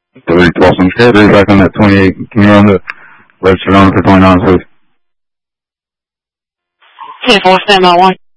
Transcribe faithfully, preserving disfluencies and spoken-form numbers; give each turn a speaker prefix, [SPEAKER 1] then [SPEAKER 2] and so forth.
[SPEAKER 1] three twelve some shit. Three back on that twenty-eight. Can you run the register on for twenty-nine, please?
[SPEAKER 2] ten four, stand by one.